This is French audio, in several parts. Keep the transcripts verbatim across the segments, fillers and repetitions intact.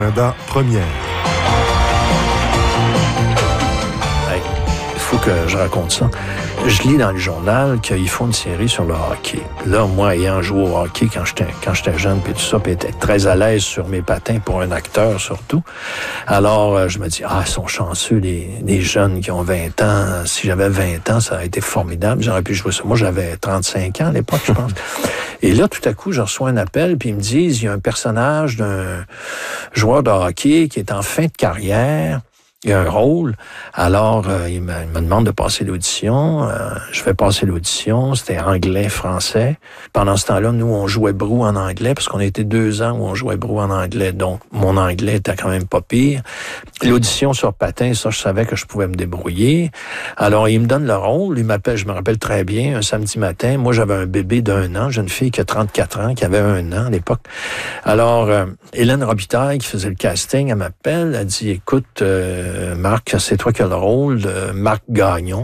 Canada première. Hey, il faut que je raconte ça. Je lis dans le journal qu'ils font une série sur le hockey. Là, moi, ayant joué au hockey quand j'étais, quand j'étais jeune, puis tout ça, puis être très à l'aise sur mes patins pour un acteur surtout. Alors, euh, je me dis, ah, ils sont chanceux, les, les jeunes qui ont vingt ans. Si j'avais vingt ans, ça aurait été formidable. J'aurais pu jouer ça. Moi, j'avais trente-cinq ans à l'époque, je pense. Et là, tout à coup, je reçois un appel, puis ils me disent, il y a un personnage d'un joueur de hockey qui est en fin de carrière. Il y a un rôle. Alors, euh, il, me, il me demande de passer l'audition. Euh, je fais passer l'audition. C'était anglais, français. Pendant ce temps-là, nous, on jouait brou en anglais parce qu'on était deux ans où on jouait brou en anglais. Donc, mon anglais était quand même pas pire. L'audition sur patin, ça, je savais que je pouvais me débrouiller. Alors, il me donne le rôle. Il m'appelle, je me rappelle très bien, un samedi matin. Moi, j'avais un bébé d'un an. J'ai une fille qui a trente-quatre ans, qui avait un an à l'époque. Alors, euh, Hélène Robitaille, qui faisait le casting, elle m'appelle. Elle dit, écoute, euh, Euh, Marc, c'est toi qui as le rôle de Marc Gagnon.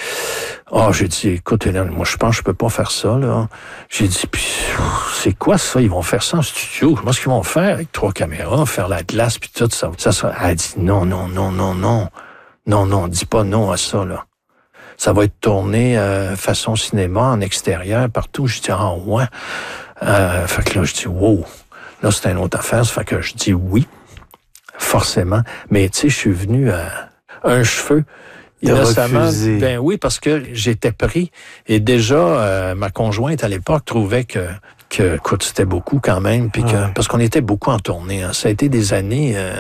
Ah, oh, j'ai dit, écoute, Hélène, moi, je pense que je peux pas faire ça, là. J'ai dit, puis, c'est quoi ça? Ils vont faire ça en studio. Comment est-ce qu'ils vont faire avec trois caméras, faire la glace, puis tout ça? Ça sera... Elle a dit, non, non, non, non, non. Non, non, dis pas non à ça, là. Ça va être tourné euh, façon cinéma, en extérieur, partout. Je dis, ah, ouais. Euh, fait que là, je dis, wow. Là, c'est une autre affaire. Ça fait que je dis oui. Forcément. Mais tu sais, je suis venu à un cheveu. Innocemment. Ben oui, parce que j'étais pris. Et déjà, euh, ma conjointe à l'époque trouvait que, que écoute, c'était beaucoup quand même. Puis que, ouais. Parce qu'on était beaucoup en tournée. Hein. Ça a été des années, euh,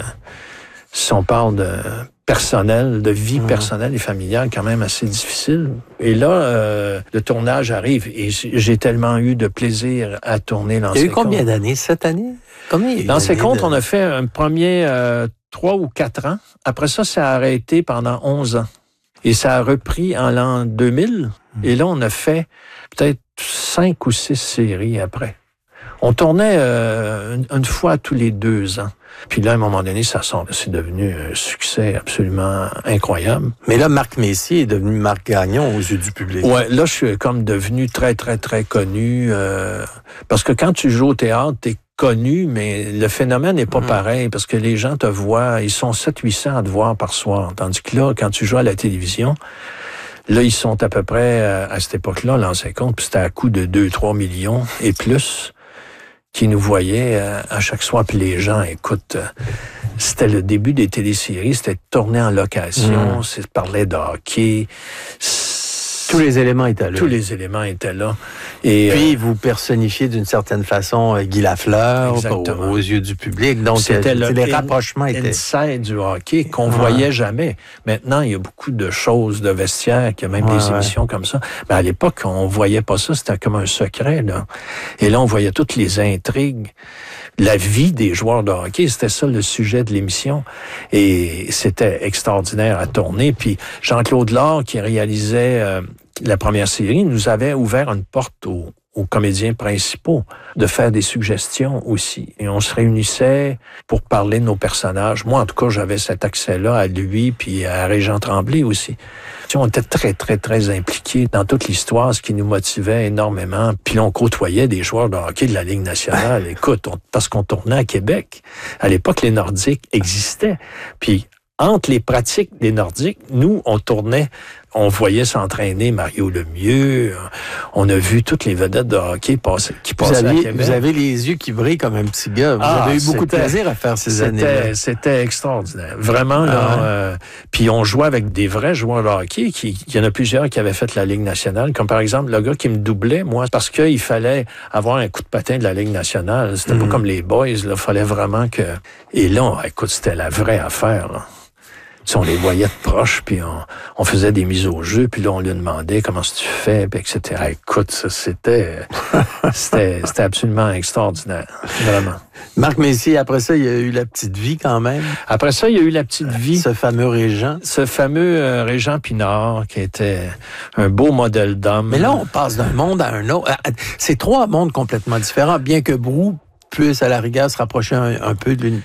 si on parle de personnel, de vie ouais. personnelle et familiale, quand même assez difficile. Et là, euh, le tournage arrive. Et j'ai tellement eu de plaisir à tourner Lancé-Compte. Il y a eu combien d'années? Sept années? Lancé-Compte, de... on a fait un premier euh, trois ou quatre ans. Après ça, ça a arrêté pendant onze ans. Et ça a repris en l'an deux mille. Mmh. Et là, on a fait peut-être cinq ou six séries après. On tournait euh, une, une fois tous les deux ans. Puis là, à un moment donné, ça c'est devenu un succès absolument incroyable. Mais là, Marc Messier est devenu Marc Gagnon aux yeux du public. Ouais, là, je suis comme devenu très, très, très connu. Euh, parce que quand tu joues au théâtre, t'es connu, mais le phénomène n'est pas mmh. pareil, parce que les gens te voient, ils sont sept à huit cents à te voir par soir. Tandis que là, quand tu joues à la télévision, là, ils sont à peu près, à cette époque-là, Lancé-Compte, puis c'était à coût de deux à trois millions et plus, qui nous voyaient à chaque soir. Puis les gens, écoute, c'était le début des téléséries, c'était tourné en location, mmh. c'était parler de hockey. Tous les éléments étaient là. Tous les éléments étaient là. Et puis, euh, vous personnifiez d'une certaine façon Guy Lafleur aux, aux yeux du public. Donc, c'était le les rapprochements in, étaient... inside du hockey qu'on ah. voyait jamais. Maintenant, il y a beaucoup de choses de vestiaire, qu'il y a même ah, des ouais. émissions comme ça. Mais à l'époque, on voyait pas ça. C'était comme un secret, là. Et là, on voyait toutes les intrigues. La vie des joueurs de hockey, c'était ça le sujet de l'émission. Et c'était extraordinaire à tourner. Puis Jean-Claude Lard, qui réalisait euh, la première série, nous avait ouvert une porte aux, aux comédiens principaux de faire des suggestions aussi. Et on se réunissait pour parler de nos personnages. Moi, en tout cas, j'avais cet accès-là à lui, puis à Régent Tremblay aussi. On était très, très, très impliqués dans toute l'histoire, ce qui nous motivait énormément. Puis on côtoyait des joueurs de hockey de la Ligue nationale. Écoute, on, parce qu'on tournait à Québec. À l'époque, les Nordiques existaient. Puis entre les pratiques des Nordiques, nous, on tournait, on voyait s'entraîner Mario Lemieux, on a vu toutes les vedettes de hockey passer, qui passaient aviez, à Québec. Vous avez les yeux qui brillent comme un petit gars. Vous ah, avez eu beaucoup de plaisir à faire ces années-là. C'était extraordinaire. Vraiment, là. Ah ouais. euh, puis on jouait avec des vrais joueurs de hockey. Qui, il y en a plusieurs qui avaient fait la Ligue nationale, comme par exemple le gars qui me doublait, moi, parce qu'il fallait avoir un coup de patin de la Ligue nationale. C'était mm-hmm. pas comme les boys, là. Il fallait vraiment que... Et là, écoute, c'était la vraie affaire, là. T'sais, on les voyait de proche, puis on, on faisait des mises au jeu, puis là, on lui demandait comment tu fais, puis et cetera. Écoute, ça, c'était, c'était, c'était absolument extraordinaire, vraiment. Marc Messier, après ça, il y a eu La Petite Vie quand même. Après ça, il y a eu La Petite Vie. Ce fameux Régent. Ce fameux euh, Régent Pinard, qui était un beau modèle d'homme. Mais là, on passe d'un monde à un autre. C'est trois mondes complètement différents, bien que Brou puisse, à la rigueur, se rapprocher un, un peu de l'une. Ben,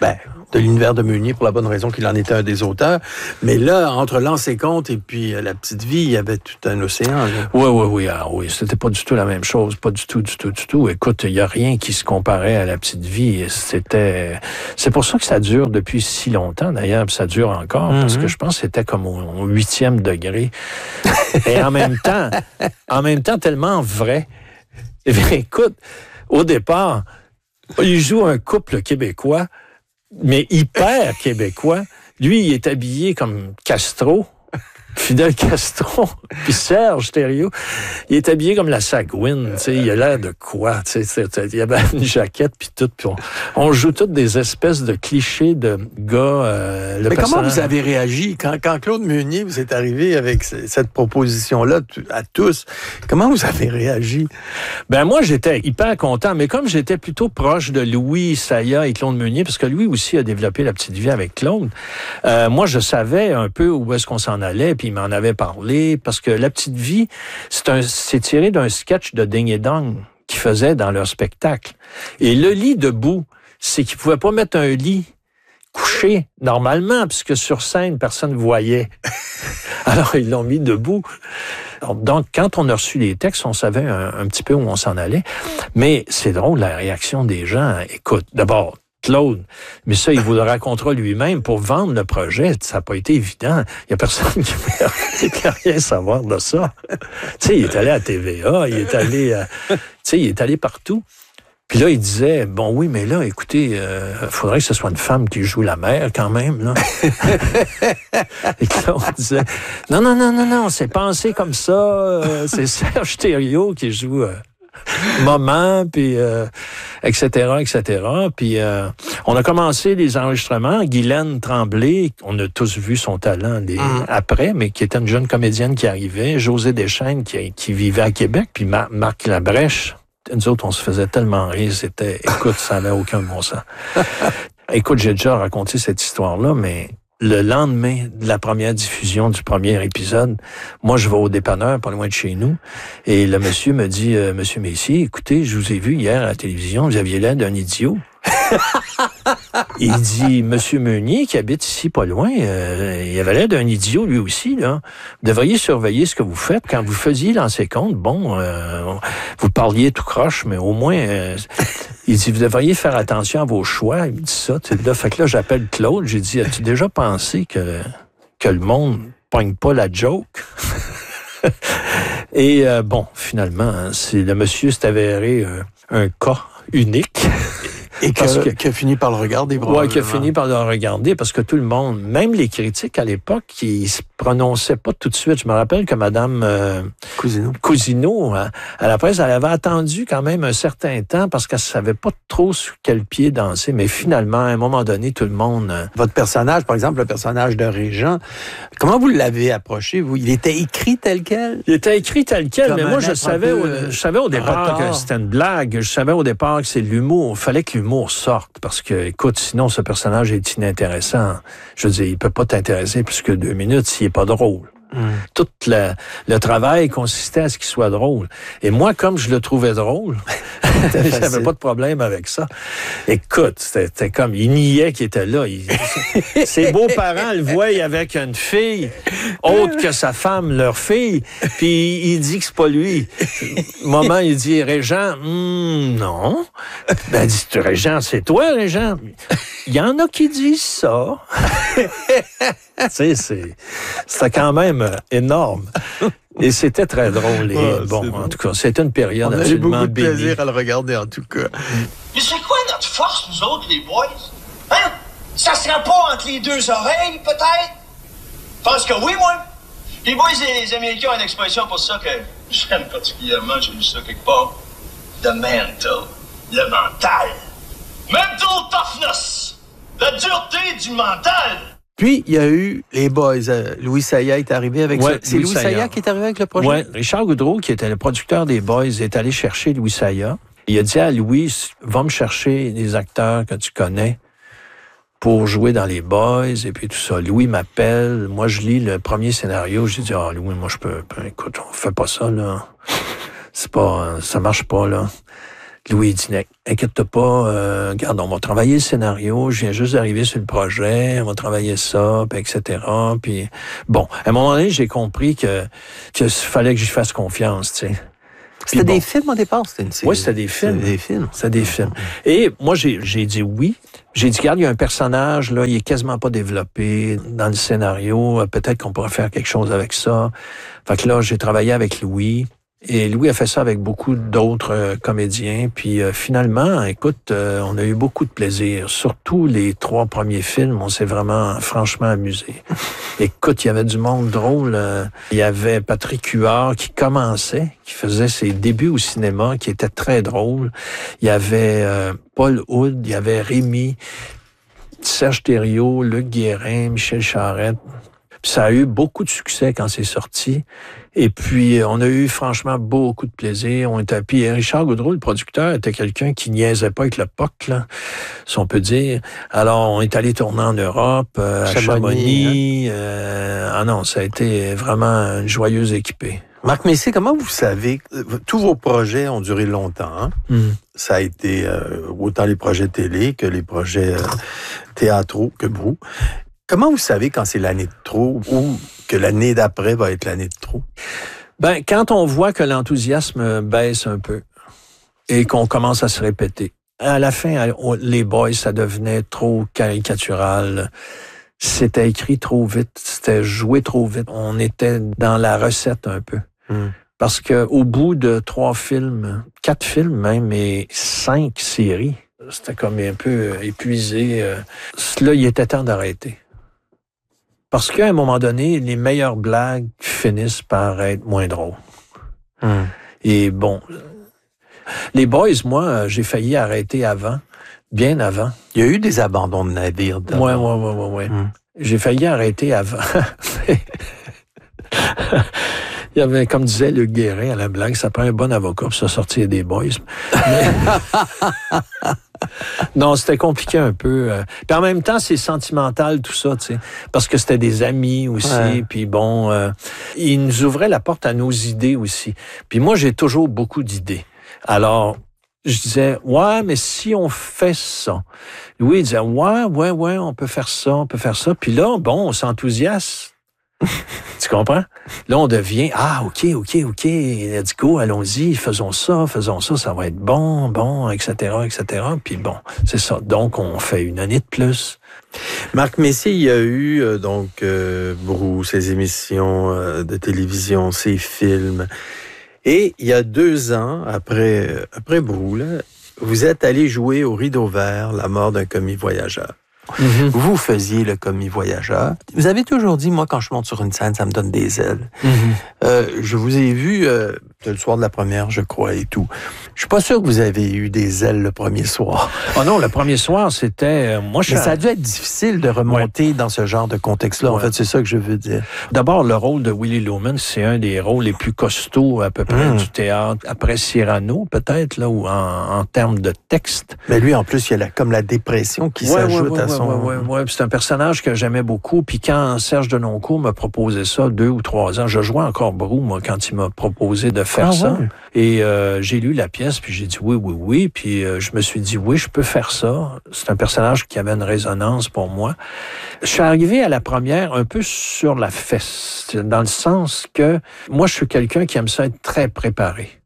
de l'univers de Meunier pour la bonne raison qu'il en était un des auteurs. Mais là, entre L'Anse et Conte et puis euh, La Petite Vie, il y avait tout un océan. Là. Oui, oui, oui. Ah, oui. C'était pas du tout la même chose. Pas du tout, du tout, du tout. Écoute, il y a rien qui se comparait à La Petite Vie. C'était... C'est pour ça que ça dure depuis si longtemps, d'ailleurs, puis ça dure encore, mm-hmm. parce que je pense que c'était comme au huitième degré. Et en même temps, en même temps, tellement vrai. Eh bien, écoute, au départ, il joue un couple québécois, mais hyper québécois. Lui, il est habillé comme Castro, Fidel Castro, puis Serge Thériault, il est habillé comme la Sagouine, tu sais, il a l'air de quoi, tu sais, il avait une jaquette puis tout, puis on, on joue toutes des espèces de clichés de gars. Euh, le Mais personnage... comment vous avez réagi quand, quand Claude Meunier vous est arrivé avec cette proposition-là à tous? Comment vous avez réagi? Ben moi, j'étais hyper content, mais comme j'étais plutôt proche de Louis Saya et Claude Meunier, parce que lui aussi a développé La Petite Vie avec Claude, euh, moi, je savais un peu où est-ce qu'on s'en allait, puis il m'en avait parlé, parce que La Petite Vie, c'est, un, c'est tiré d'un sketch de Ding et Dong qu'ils faisaient dans leur spectacle. Et le lit debout, c'est qu'ils pouvaient pas mettre un lit couché normalement, puisque sur scène, personne ne voyait. Alors, ils l'ont mis debout. Donc, quand on a reçu les textes, on savait un, un petit peu où on s'en allait. Mais c'est drôle, la réaction des gens. Écoute, d'abord, Claude, mais ça, il vous le racontera lui-même. Pour vendre le projet, ça n'a pas été évident. Il n'y a personne qui ne peut rien savoir de ça. Tu sais, il est allé à T V A, il est allé, euh, tu sais, il est allé partout. Puis là, il disait, bon, oui, mais là, écoutez, il euh, faudrait que ce soit une femme qui joue la mère, quand même, là. Et Claude disait, non, non, non, non, non, c'est pensé comme ça. Euh, c'est Serge Thériault qui joue... Euh, moment, puis euh, et cetera, et cetera. Puis euh, on a commencé les enregistrements. Guylaine Tremblay, on a tous vu son talent les, mmh. après, mais qui était une jeune comédienne qui arrivait. José Deschênes qui, qui vivait à Québec, puis Mar- Marc Labrèche. Nous autres, on se faisait tellement rire. C'était, écoute, ça n'avait aucun bon sens. Écoute, j'ai déjà raconté cette histoire-là, mais... Le lendemain de la première diffusion du premier épisode, moi, je vais au dépanneur, pas loin de chez nous, et le monsieur me dit, euh, Monsieur Messier, écoutez, je vous ai vu hier à la télévision, vous aviez l'air d'un idiot. Il dit, Monsieur Meunier, qui habite ici pas loin, euh, il avait l'air d'un idiot lui aussi, là. Vous devriez surveiller ce que vous faites. Quand vous faisiez L'Anse et Conte, bon, euh, vous parliez tout croche, mais au moins... Euh, il dit, vous devriez faire attention à vos choix. Il me dit ça. Là, fait que là, j'appelle Claude. J'ai dit, as-tu déjà pensé que, que le monde pogne pas la joke? Et euh, bon, finalement, hein, c'est, le monsieur s'est avéré euh, un cas unique. Et que, que, qui a fini par le regarder. Oui, qui a fini par le regarder, parce que tout le monde, même les critiques à l'époque, qui se prononçaient pas tout de suite. Je me rappelle que Madame euh, Cousineau, Cousineau hein, à la presse, elle avait attendu quand même un certain temps parce qu'elle savait pas trop sur quel pied danser. Mais finalement, à un moment donné, tout le monde... Euh... Votre personnage, par exemple, le personnage de Régent, comment vous l'avez approché, vous? Il était écrit tel quel? Il était écrit tel quel, mais moi, je savais, au, je savais au départ retard. que c'était une blague. Je savais au départ que c'est de l'humour. Il fallait que l'humour l'humour sorte, parce que, écoute, sinon, ce personnage est inintéressant. Je veux dire, il peut pas t'intéresser plus que deux minutes s'il est pas drôle. Mm. Tout le, le travail consistait à ce qu'il soit drôle. Et moi, comme je le trouvais drôle, j'avais pas de problème avec ça. Écoute, c'était, c'était comme, il niait qu'il était là. Il, ses beaux-parents le voient avec une fille autre que sa femme, leur fille, puis il dit que c'est pas lui. Moment, il dit, Régent, mm, non. Ben, il dit, Régent, c'est toi, Régent. Il y en a qui disent ça. Tu sais, c'est, c'était quand même énorme. Et c'était très drôle. Et ah, bon, en tout cas, c'était une période On absolument bénie. On a eu beaucoup de bénie. plaisir à le regarder, en tout cas. Mais c'est quoi notre force, nous autres, les boys? Hein? Ça sera pas entre les deux oreilles, peut-être? Je pense que oui, moi. Les boys et les Américains ont une expression pour ça que j'aime particulièrement, j'ai lu ça quelque part. The mental. Le mental. Mental toughness. La dureté du mental. Puis, il y a eu les Boys. Euh, Louis Saya est arrivé avec ouais, ça. C'est Louis, Louis Saya. Saya qui est arrivé avec le projet? Oui, Richard Goudreau, qui était le producteur des Boys, est allé chercher Louis Saya. Il a dit à Louis, va me chercher des acteurs que tu connais pour jouer dans les Boys, et puis tout ça. Louis m'appelle, moi je lis le premier scénario, j'ai dit, ah Louis, moi je peux, écoute, on fait pas ça, là. C'est pas, ça marche pas, là. Louis dit, inquiète pas, euh, regarde, on va travailler le scénario, je viens juste d'arriver sur le projet, on va travailler ça, puis et cetera. Puis bon, à un moment donné, j'ai compris que qu'il fallait que j'y fasse confiance, tu sais. C'était bon, des films au départ, c'était une série? Oui, c'était des films. C'était des films. C'était des films. Et moi, j'ai, j'ai dit oui. J'ai dit, regarde, il y a un personnage, là, il est quasiment pas développé dans le scénario. Peut-être qu'on pourrait faire quelque chose avec ça. Fait que là, j'ai travaillé avec Louis. Et Louis a fait ça avec beaucoup d'autres euh, comédiens. Puis euh, finalement, écoute, euh, on a eu beaucoup de plaisir. Surtout les trois premiers films, on s'est vraiment franchement amusé. Écoute, il y avait du monde drôle. Euh, il y avait Patrick Huard qui commençait, qui faisait ses débuts au cinéma, qui était très drôle. Il y avait euh, Paul Hood, il y avait Rémi, Serge Thériault, Luc Guérin, Michel Charette. Puis ça a eu beaucoup de succès quand c'est sorti. Et puis, on a eu franchement beaucoup de plaisir. On était, puis Richard Gaudreau, le producteur, était quelqu'un qui niaisait pas avec le P O C, là, si on peut dire. Alors, on est allé tourner en Europe, euh, à Chamonix. Chamonix hein? euh, ah non, ça a été vraiment une joyeuse équipée. Marc Messier, comment vous savez, tous vos projets ont duré longtemps, hein? Mm. Ça a été euh, autant les projets télé que les projets euh, théâtraux que Brou. Comment vous savez quand c'est l'année de trop ou que l'année d'après va être l'année de trop? Ben, quand on voit que l'enthousiasme baisse un peu et qu'on commence à se répéter. À la fin, les boys, ça devenait trop caricatural. C'était écrit trop vite, c'était joué trop vite. On était dans la recette un peu. Hum. Parce que au bout de trois films, quatre films même, et cinq séries, c'était comme un peu épuisé. Là, il était temps d'arrêter. Parce qu'à un moment donné, les meilleures blagues finissent par être moins drôles. Hum. Et bon, les boys, moi, j'ai failli arrêter avant, bien avant. Il y a eu des abandons de navires. Oui, oui, oui, oui. Ouais. Hum. J'ai failli arrêter avant. Il y avait, comme disait Luc Guérin à la blague, ça prend un bon avocat pour se sortir des boys. Mais... non, c'était compliqué un peu. Puis en même temps, c'est sentimental tout ça, tu sais, parce que c'était des amis aussi. Ouais. Puis bon, euh, ils nous ouvraient la porte à nos idées aussi. Puis moi, j'ai toujours beaucoup d'idées. Alors, je disais, ouais, mais si on fait ça. Louis disait, ouais, ouais, ouais, on peut faire ça, on peut faire ça. Puis là, bon, on s'enthousiasme. Tu comprends? Là, on devient, ah, OK, OK, OK, let's go, allons-y, faisons ça, faisons ça, ça va être bon, bon, et cetera, et cetera. Puis bon, c'est ça. Donc, on fait une année de plus. Marc Messier, il y a eu, euh, donc, euh, Brou, ses émissions euh, de télévision, ses films. Et il y a deux ans, après, après Brou, là, vous êtes allé jouer au Rideau Vert, La mort d'un commis voyageur. Mm-hmm. Vous faisiez le commis voyageur. Vous avez toujours dit, moi, quand je monte sur une scène, ça me donne des ailes. Mm-hmm. Euh, je vous ai vu euh, le soir de la première, je crois, et tout. Je suis pas sûr que vous avez eu des ailes le premier soir. Oh non, le premier soir, c'était... Euh, moi, je Mais ça a dû être difficile de remonter ouais. dans ce genre de contexte-là. Ouais. En fait, c'est ça que je veux dire. D'abord, le rôle de Willie Loman, c'est un des rôles les plus costauds à peu près mm. du théâtre. Après Cyrano, peut-être, là, ou en, en termes de texte. Mais lui, en plus, il y a la, comme la dépression qui ouais, s'ajoute ouais, ouais, à son... Oui, oui, oui. C'est un personnage que j'aimais beaucoup. Puis quand Serge Denoncourt m'a proposé ça, deux ou trois ans, je jouais encore Brou, moi, quand il m'a proposé de faire ah, ça. Ouais. Et euh, j'ai lu la pièce, puis j'ai dit oui, oui, oui. Puis euh, je me suis dit, oui, je peux faire ça. C'est un personnage qui avait une résonance pour moi. Je suis arrivé à la première un peu sur la fesse, dans le sens que moi, je suis quelqu'un qui aime ça être très préparé.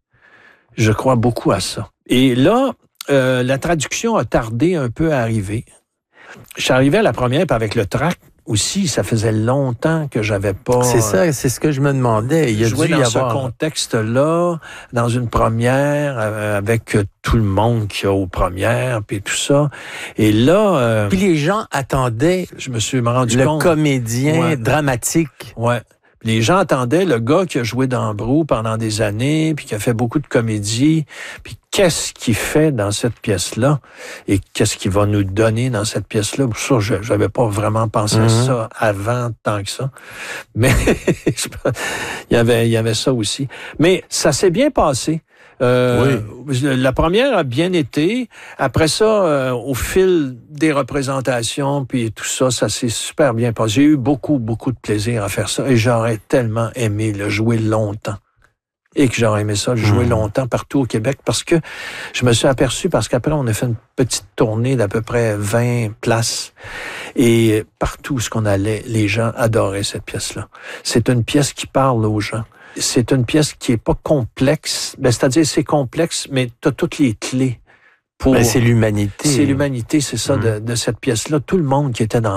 Je crois beaucoup à ça. Et là, euh, la traduction a tardé un peu à arriver. Je suis arrivé à la première, puis avec le track aussi, ça faisait longtemps que j'avais pas... C'est ça, c'est ce que je me demandais. Il y a joué dû dans y avoir... ce contexte-là, dans une première, euh, avec tout le monde qui a aux premières, puis tout ça. Et là... Euh, puis les gens attendaient... Je me suis rendu le compte... Le comédien ouais. dramatique. Ouais. Les gens attendaient le gars qui a joué dans Brou pendant des années, puis qui a fait beaucoup de comédie, puis qu'est-ce qu'il fait dans cette pièce-là et qu'est-ce qu'il va nous donner dans cette pièce-là. Pour ça, je n'avais pas vraiment pensé mm-hmm. à ça avant tant que ça. Mais il y avait, il y avait ça aussi. Mais ça s'est bien passé. Euh, oui. La première a bien été. Après ça, euh, au fil des représentations, puis tout ça, ça s'est super bien passé. J'ai eu beaucoup, beaucoup de plaisir à faire ça et j'aurais tellement aimé le jouer longtemps. Et que j'aurais aimé ça, jouer mmh. longtemps partout au Québec, parce que je me suis aperçu, parce qu'après, on a fait une petite tournée d'à peu près vingt places. Et partout où ce qu'on allait, les gens adoraient cette pièce-là. C'est une pièce qui parle aux gens. C'est une pièce qui est pas complexe. Ben, c'est-à-dire, c'est complexe, mais tu as toutes les clés. Pour... Ben, c'est l'humanité. C'est l'humanité, c'est ça, mmh. de, de cette pièce-là. Tout le monde qui était dans